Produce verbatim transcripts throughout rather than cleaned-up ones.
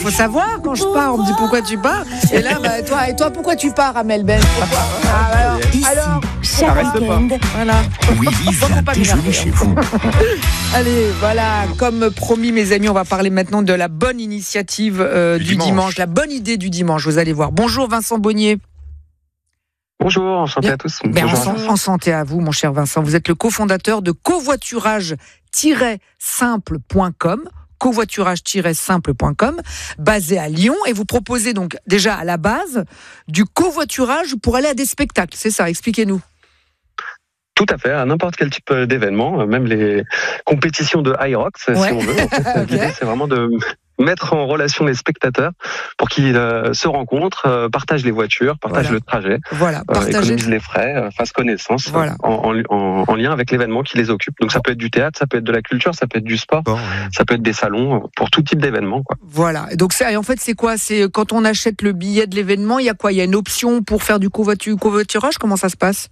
faut savoir quand je pars, on me dit pourquoi tu pars. Et là, bah, toi, et toi, pourquoi tu pars, Amel Ben? Ah, alors, Ici, alors, chaque week-end. voilà. Oui, Faut pas m'énerver. chez vous. Allez, voilà, comme promis, mes amis, on va parler maintenant de la bonne initiative euh, du, Du dimanche. dimanche. la bonne idée du dimanche. Vous allez voir. Bonjour, Vincent Bonnier. Bonjour, enchanté Bien. à tous. Ben, Bonjour. en, en santé à vous, mon cher Vincent. Vous êtes le cofondateur de covoiturage tiret simple point com. covoiturage tiret simple point com, basé à Lyon, et vous proposez donc déjà à la base du covoiturage pour aller à des spectacles. C'est ça, expliquez-nous. Tout à fait, à n'importe quel type d'événement, même les compétitions de high rock, si Ouais. on veut. En fait, Ok. l'idée, c'est vraiment de mettre en relation les spectateurs pour qu'ils euh, se rencontrent, euh, partagent les voitures, partagent Voilà. le trajet, Voilà, euh, partagez. économisent les frais, euh, fassent connaissance Voilà. euh, en, en, en, en lien avec l'événement qui les occupe. Donc ça peut être du théâtre, ça peut être de la culture, ça peut être du sport, Bon, ouais. ça peut être des salons, euh, pour tout type d'événement, quoi. Voilà. Et donc, c'est, en fait, c'est quoi? C'est quand on achète le billet de l'événement, il y a quoi? Il y a une option pour faire du covoitu- covoiturage? Comment ça se passe?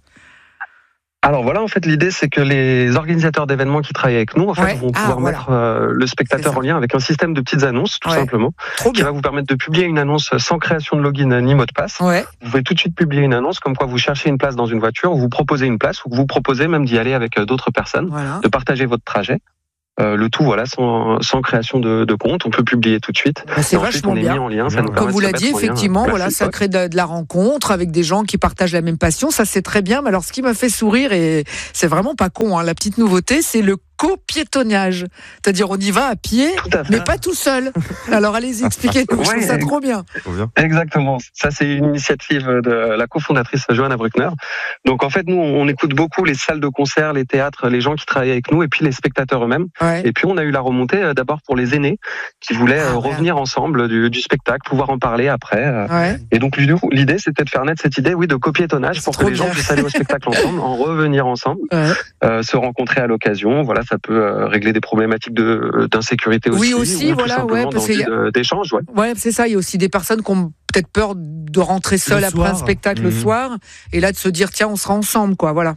Alors voilà, en fait, l'idée, c'est que les organisateurs d'événements qui travaillent avec nous, en fait, Ouais. vont Ah, pouvoir voilà. mettre euh, le C'est spectateur ça. en lien avec un système de petites annonces, tout Ouais. simplement, Trop qui bien. va vous permettre de publier une annonce sans création de login ni mot de passe. Ouais. Vous pouvez tout de suite publier une annonce comme quoi vous cherchez une place dans une voiture, ou vous proposez une place, ou que vous proposez même d'y aller avec euh, d'autres personnes, Voilà. de partager votre trajet. Euh, le tout, voilà, sans, sans création de, de compte. On peut publier tout de suite. Bah, c'est Et ensuite, vachement on est bien. mis en lien. Ça nous Comme permet vous de se l'avez dit, mettre en lien. effectivement, Merci. voilà, ça crée de, de la rencontre avec des gens qui partagent la même passion. Ça, c'est très bien. Mais alors, ce qui m'a fait sourire, et c'est vraiment pas con, hein, la petite nouveauté, c'est le copiétonnage. C'est-à-dire, on y va à pied, Tout à fait. mais pas tout seul. Alors, allez-y, expliquez-nous. Je trouve Ouais. ça trop bien. Trop bien. Exactement. Ça, c'est une initiative de la cofondatrice Johanna Bruckner. Donc, en fait, nous, on écoute beaucoup les salles de concert, les théâtres, les gens qui travaillent avec nous, et puis les spectateurs eux-mêmes. Ouais. Et puis, on a eu la remontée euh, d'abord pour les aînés qui voulaient Ah, euh, ouais. revenir ensemble du, du spectacle, pouvoir en parler après. euh. Ouais. Et donc, du coup, l'idée, c'était de faire naître cette idée, oui, de copiétonnage C'est pour que trop les gens bien. puissent aller au spectacle ensemble, en revenir ensemble, Ouais. euh, se rencontrer à l'occasion. Voilà, ça peut euh, régler des problématiques de, d'insécurité aussi. Oui, aussi, ou tout voilà, simplement ouais, parce d'envie qu'il y a- de- d'échange, ouais. Ouais, c'est ça. Il y a aussi des personnes qui ont peut-être peur de rentrer seules Le après soir. un spectacle le Mhm. soir. Et là, de se dire, tiens, on sera ensemble, quoi. Voilà.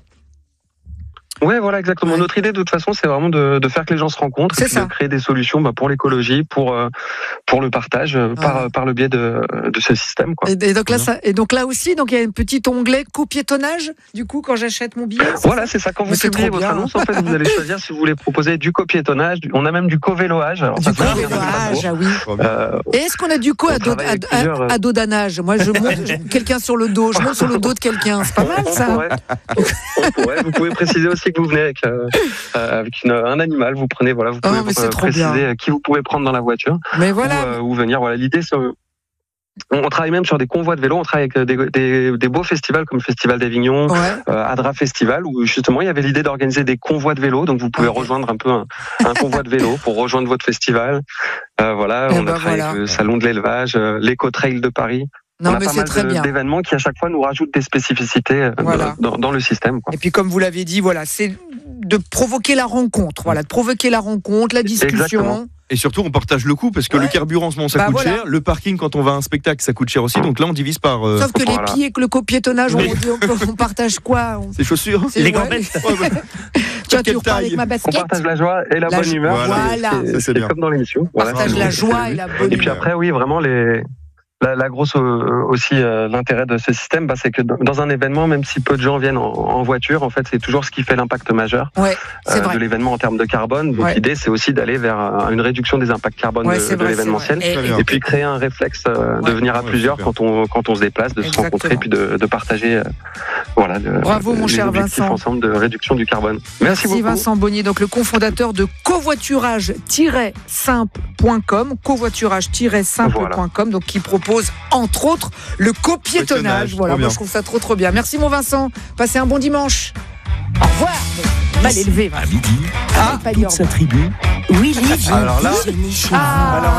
Ouais, voilà, exactement. Ouais. Notre idée, de toute façon, c'est vraiment de, de faire que les gens se rencontrent, C'est et puis ça. de créer des solutions bah, pour l'écologie, pour euh, pour le partage, euh, par Ouais. par le biais de de ce système, quoi. Et, et donc là, ça, et donc là aussi, donc il y a un petit onglet copiétonnage. Du coup, quand j'achète mon billet. c'est Voilà, ça c'est ça. Quand Mais vous c'est publiez trop votre bien. annonce, en fait, vous allez choisir si vous voulez proposer du copiétonnage. du- On a même du covéloage. Alors, ça Du peut venir de covéloage, Strasbourg. ah oui. Trop bien. Euh, Et est-ce qu'on a du coup On à, dos, travaille avec à- plusieurs, euh, à dos d'anage? Moi, je monte je- quelqu'un sur le dos, je monte sur le dos de quelqu'un. C'est pas mal on ça. pourrait, on pourrait. Vous pouvez préciser aussi que vous venez avec, euh, euh, avec une- un animal. Vous prenez, voilà, vous Oh, pouvez mais c'est euh, trop préciser bien. qui vous pouvez prendre dans la voiture, Mais voilà. ou, euh, ou venir. Voilà, l'idée, c'est on on travaille même sur des convois de vélo. On travaille avec des, des, des beaux festivals comme le Festival d'Avignon, Ouais. euh, Adra Festival, où justement il y avait l'idée d'organiser des convois de vélo. Donc vous pouvez Ok. rejoindre un peu un, un convoi de vélo pour rejoindre votre festival. Euh, voilà, Eh on ben a travaillé voilà. avec le Salon de l'élevage, euh, l'Éco-Trail de Paris. Non, on a mais pas c'est mal très de- bien. d'événements qui à chaque fois nous rajoutent des spécificités euh, Voilà. dans, dans le système, quoi. Et puis, comme vous l'avez dit, voilà, c'est de provoquer la rencontre. Voilà, de provoquer la rencontre, la discussion. Exactement. Et surtout, on partage le coût parce que Ouais. le carburant, en ce moment, ça Bah, coûte voilà. cher. Le parking, quand on va à un spectacle, ça coûte cher aussi. Donc là, on divise par euh, Sauf que Voilà. les pieds, que le copiétonnage, on, Oui. dit, on, on partage quoi? On- ses chaussures. c'est- Les ouais. gambettes. Ouais, ouais. Tu vois, tu Quelle repars avec taille ma On basket. partage la joie et la, La bonne jo- humeur. voilà. C'est- Ça, c'est c'est bien. comme dans l'émission. Voilà. Partage la joie et la bonne Et puis humeur. après, oui, vraiment les. La, la grosse euh, aussi euh, l'intérêt de ce système, bah, c'est que dans, dans un événement, même si peu de gens viennent en, en voiture, en fait, c'est toujours ce qui fait l'impact majeur Ouais, c'est euh, vrai. de l'événement en termes de carbone. Donc Ouais. l'idée, c'est aussi d'aller vers euh, une réduction des impacts carbone Ouais, de, c'est de vrai, c'est l'événementiel. vrai. Et- Très bien. Et puis créer un réflexe euh, de Ouais. venir à Ouais, plusieurs super. quand on quand on se déplace, de se Exactement. rencontrer, puis de, de partager, euh, voilà, le, Bravo, mon les cher objectifs Vincent. ensemble de réduction du carbone. Merci, Merci beaucoup. Vincent Bonnier, donc le cofondateur de covoiturage tiret simple point com, covoiturage tiret simple point com, donc qui propose entre autres le copiétonnage. Copiétonnage, Voilà, trop moi bien. je trouve ça trop trop bien. Merci mon Vincent, passez un bon dimanche. Au revoir. Mal élevé. À midi, Ah, pas dit toute au sa revoir. tribu, Willy vient Alors là- déjeuner chez Ah, Alors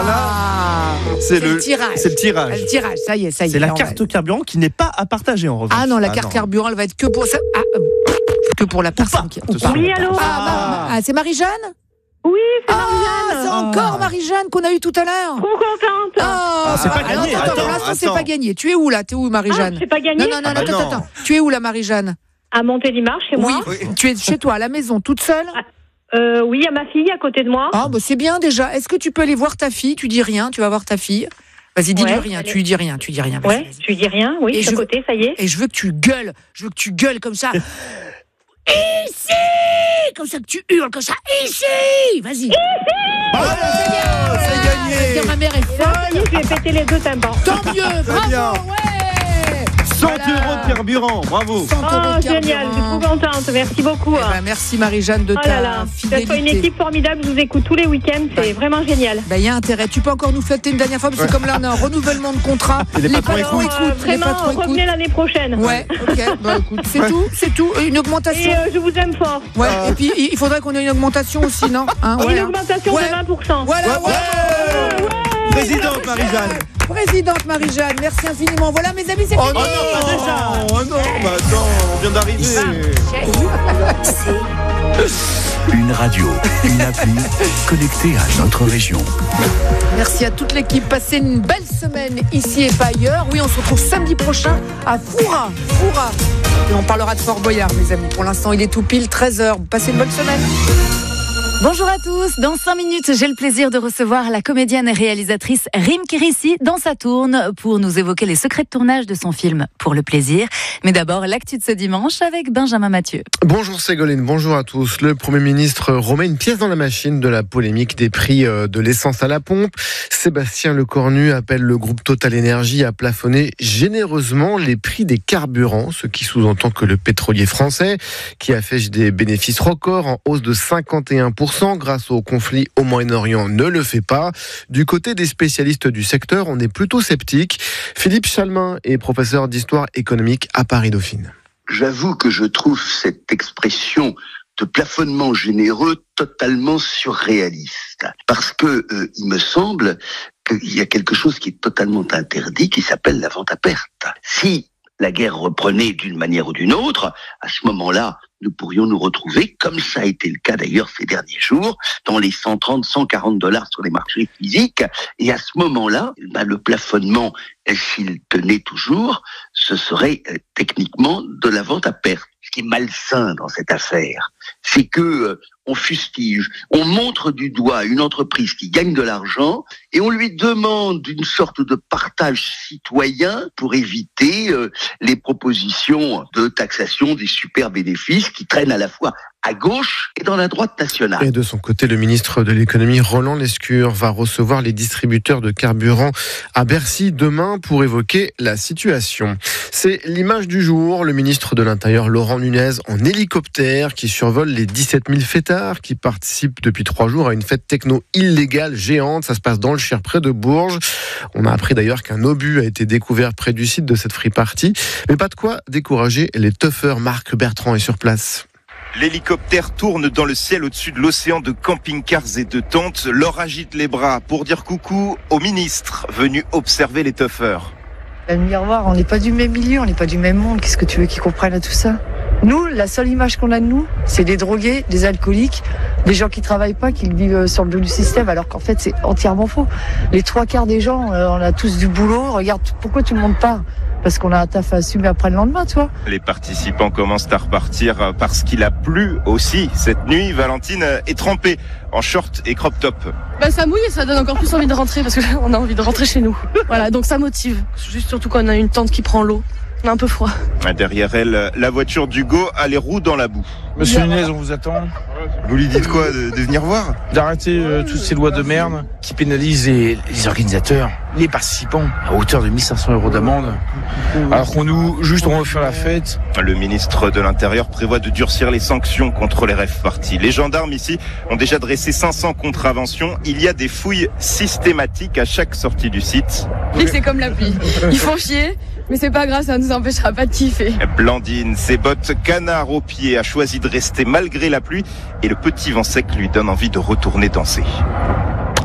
là, c'est C'est le le tirage. C'est le tirage. Ah, le tirage, ça y est, ça y est. C'est la on va- carte carburant qui n'est pas à partager en revanche. Ah non, la Ah carte non. carburant, elle va être que pour ça. Ah, euh, que pour la personne qui. ou Attention. pas. Oui, allô Ah, ma- ma- ah, c'est Marie-Jeanne. Oui, c'est Ah, Marie-Jeanne. c'est encore Marie-Jeanne qu'on a eu tout à l'heure. Trop contente. Ah, c'est pas alors, gagné. attends, Attends, pour l'instant, c'est attends. pas gagné. Tu es où là? Tu es où, Ah, Marie-Jeanne? c'est pas gagné. Non, non, non, Ah bah attends, non. attends. Tu es où là, Marie-Jeanne? À Montélimar, chez moi. Oui, tu es chez toi, à la maison, toute seule? Euh, oui, il y a ma fille à côté de moi. Ah, bah c'est bien déjà. Est-ce que tu peux aller voir ta fille? Tu dis rien, tu vas voir ta fille. Vas-y, dis-lui Ouais, rien, allez. tu lui dis rien, tu dis rien. Vas-y, Ouais, vas-y. tu dis rien, oui, Et je suis je à côté, ça y est. Et je veux que tu gueules, je veux que tu gueules comme ça. Ici! Comme ça que tu hurles, comme ça. Ici! Vas-y. Voilà, c'est gagné. Tiens, ma mère est Ça folle. y est, je vais péter les deux tympans. Tant mieux, Très bien. bravo, ouais. cent Voilà. euros de carburant, bravo. cent euros Oh, de génial, je suis carburant. trop contente, merci beaucoup. Eh ben, merci Marie-Jeanne de Oh ta là là, vous fidélité. êtes une équipe formidable, je vous écoute tous les week-ends, c'est vraiment génial. Ben, il y a intérêt. Tu peux encore nous flatter une dernière fois parce que comme là on a un renouvellement de contrat, Et les patrons Alors, écoutent. euh, les vraiment, patrons écoutent. revenez l'année prochaine. Ouais, ok. Bah, écoute, c'est tout, c'est tout. Une augmentation. Et euh, je vous aime fort. Ouais. Et puis il faudrait qu'on ait une augmentation aussi, non hein, Une voilà. augmentation Ouais. de vingt pour cent. Voilà, ouais. Présidente Marie-Jeanne. Présidente Marie-Jeanne, merci infiniment. Voilà mes amis, c'est Oh fini. non, pas déjà. Oh non, bah attends, on vient d'arriver. Une radio, une appli connectée à notre région. Merci à toute l'équipe. Passez une belle semaine ici et pas ailleurs. Oui, on se retrouve samedi prochain à Foura. Foura. Et on parlera de Fort Boyard, mes amis. Pour l'instant, il est tout pile treize heures. Passez une bonne semaine. Bonjour à tous, dans cinq minutes, j'ai le plaisir de recevoir la comédienne et réalisatrice Rim Kirissi dans sa tourne pour nous évoquer les secrets de tournage de son film Pour le plaisir. Mais d'abord, l'actu de ce dimanche avec Benjamin Mathieu. Bonjour Ségolène, bonjour à tous. Le Premier ministre remet une pièce dans la machine de la polémique des prix de l'essence à la pompe. Sébastien Lecornu appelle le groupe Total Énergie à plafonner généreusement les prix des carburants, ce qui sous-entend que le pétrolier français, qui affiche des bénéfices records en hausse de cinquante et un pour cent grâce au conflit au Moyen-Orient, ne le fait pas. Du côté des spécialistes du secteur, on est plutôt sceptique. Philippe Chalmin est professeur d'histoire économique à Paris-Dauphine. J'avoue que je trouve cette expression de plafonnement généreux totalement surréaliste. Parce que euh, il me semble qu'il y a quelque chose qui est totalement interdit, qui s'appelle la vente à perte. Si la guerre reprenait d'une manière ou d'une autre, à ce moment-là, nous pourrions nous retrouver, comme ça a été le cas d'ailleurs ces derniers jours, dans les cent trente, cent quarante dollars sur les marchés physiques. Et à ce moment-là, ben, le plafonnement, s'il tenait toujours, ce serait euh, techniquement de la vente à perte. Ce qui est malsain dans cette affaire, c'est que euh, on fustige, on montre du doigt une entreprise qui gagne de l'argent et on lui demande une sorte de partage citoyen pour éviter euh, les propositions de taxation des super bénéfices qui traînent à la fois à gauche et dans la droite nationale. Et de son côté, le ministre de l'économie, Roland Lescure, va recevoir les distributeurs de carburant à Bercy demain pour évoquer la situation. C'est l'image du jour. Le ministre de l'Intérieur, Laurent Nunez, en hélicoptère, qui survole les dix-sept mille fêtards qui participent depuis trois jours à une fête techno illégale géante. Ça se passe dans le Cher, près de Bourges. On a appris d'ailleurs qu'un obus a été découvert près du site de cette free party. Mais pas de quoi décourager les tuffeurs. Marc Bertrand est sur place. L'hélicoptère tourne dans le ciel au-dessus de l'océan de camping-cars et de tentes. Laure agite les bras pour dire coucou au ministre venu observer les tuffeurs. Le miroir, on n'est pas du même milieu, on n'est pas du même monde. Qu'est-ce que tu veux qu'ils comprennent à tout ça? Nous, la seule image qu'on a de nous, c'est des drogués, des alcooliques, des gens qui travaillent pas, qui vivent sur le dos du système, alors qu'en fait, c'est entièrement faux. Les trois quarts des gens, on a tous du boulot. Regarde, pourquoi tout le monde part? Parce qu'on a un taf à assumer après le lendemain, tu vois. Les participants commencent à repartir parce qu'il a plu aussi cette nuit. Valentine est trempée en short et crop top. Bah ça mouille et ça donne encore plus envie de rentrer parce qu'on a envie de rentrer chez nous. Voilà, donc ça motive. Juste surtout quand on a une tente qui prend l'eau. On a un peu froid. Derrière elle, la voiture d'Hugo a les roues dans la boue. Monsieur Nunez, on vous attend. Vous lui dites quoi, de, de venir voir? D'arrêter euh, toutes ces lois de merde qui pénalisent les, les organisateurs, les participants, à hauteur de mille cinq cents euros d'amende. Alors qu'on nous, juste, on veut faire la fête. Le ministre de l'Intérieur prévoit de durcir les sanctions contre les rave parties. Les gendarmes ici ont déjà dressé cinq cents contraventions. Il y a des fouilles systématiques à chaque sortie du site. Et c'est comme la pluie. Ils font chier, mais c'est pas grave, ça nous empêchera pas de kiffer. Blandine, ses bottes canard aux pieds, a choisi de rester malgré la pluie et le petit vent sec lui donne envie de retourner danser.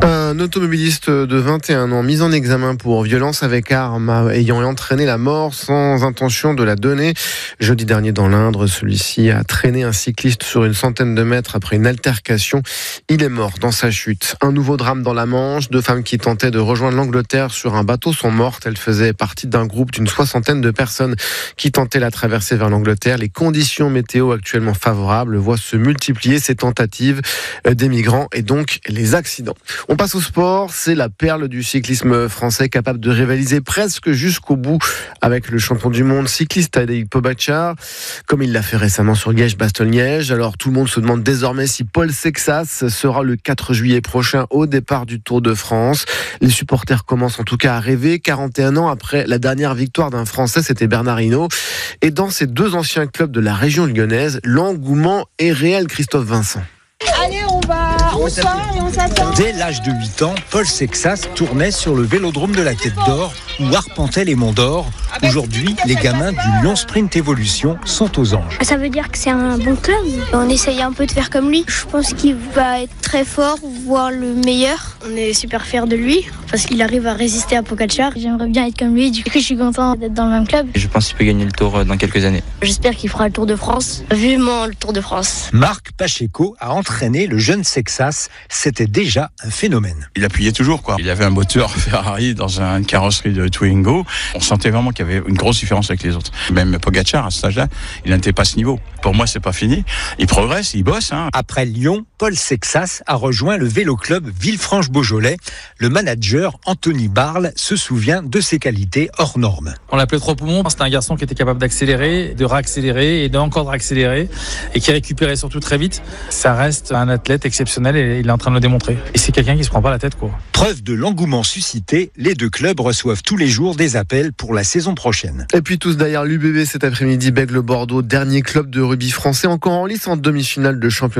Un automobiliste de vingt et un ans mis en examen pour violence avec arme ayant entraîné la mort sans intention de la donner. Jeudi dernier dans l'Indre, celui-ci a traîné un cycliste sur une centaine de mètres après une altercation. Il est mort dans sa chute. Un nouveau drame dans la Manche. Deux femmes qui tentaient de rejoindre l'Angleterre sur un bateau sont mortes. Elles faisaient partie d'un groupe d'une soixantaine de personnes qui tentaient la traversée vers l'Angleterre. Les conditions météo actuellement favorables voient se multiplier ces tentatives des migrants et donc les accidents. On passe au sport, c'est la perle du cyclisme français capable de rivaliser presque jusqu'au bout avec le champion du monde cycliste Tadej Pogačar, comme il l'a fait récemment sur Liège-Bastogne-Liège. Alors tout le monde se demande désormais si Paul Sexas sera le quatre juillet prochain au départ du Tour de France. Les supporters commencent en tout cas à rêver, quarante et un ans après la dernière victoire d'un Français, c'était Bernard Hinault. Et dans ces deux anciens clubs de la région lyonnaise, l'engouement est réel, Christophe Vincent. Allez, on va, on sort et on s'attend. Dès l'âge de huit ans, Paul Sexas tournait sur le vélodrome de la Tête d'Or où arpentait les monts d'Or. Aujourd'hui, les gamins du Lyon Sprint Evolution sont aux anges. Ça veut dire que c'est un bon club. On essaye un peu de faire comme lui. Je pense qu'il va être très fort, voire le meilleur. On est super fiers de lui parce qu'il arrive à résister à Pogačar. J'aimerais bien être comme lui, du coup je suis content d'être dans le même club. Je pense qu'il peut gagner le Tour dans quelques années. J'espère qu'il fera le Tour de France, vivement le Tour de France. Marc Pacheco a entraîné le jeune Sexas, c'était déjà un phénomène. Il appuyait toujours, quoi. Il avait un moteur Ferrari dans une carrosserie de Twingo. On sentait vraiment qu'il y avait une grosse différence avec les autres. Même Pogačar, à cet âge-là, il n'était pas à ce niveau. Pour moi, c'est pas fini. Il progresse, il bosse. Hein. Après Lyon, Paul Sexas a rejoint le vélo club Villefranche-Beaujolais. Le manager Anthony Barle se souvient de ses qualités hors normes. On l'appelait Trois Poumons. C'était un garçon qui était capable d'accélérer, de réaccélérer et d'encore réaccélérer et qui récupérait surtout très vite. Ça reste un athlète exceptionnel et il est en train de le démontrer. Et c'est quelqu'un qui se prend pas la tête, quoi. Preuve de l'engouement suscité, les deux clubs reçoivent tous les jours des appels pour la saison prochaine. Et puis tous derrière l'U B B cet après-midi, Bègles Bordeaux, dernier club de rugby français encore en lice en demi-finale de championnat.